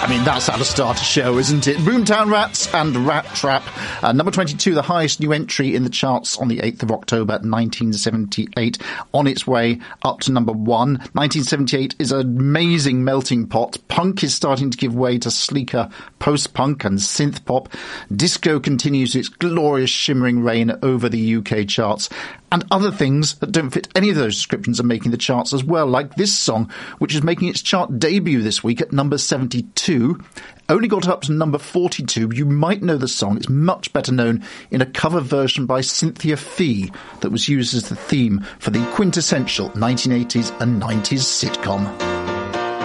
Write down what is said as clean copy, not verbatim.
I mean, that's how to start a show, isn't it? Boomtown Rats and Rat Trap. Number 22, the highest new entry in the charts on the 8th of October, 1978. On its way up to number 1. 1978 is an amazing melting pot. Punk is starting to give way to sleeker post-punk and synth pop. Disco continues its glorious shimmering reign over the UK charts. And other things that don't fit any of those descriptions are making the charts as well, like this song, which is making its chart debut this week at number 72. Only got up to number 42. You might know the song. It's much better known in a cover version by Cynthia Fee that was used as the theme for the quintessential 1980s and 90s sitcom.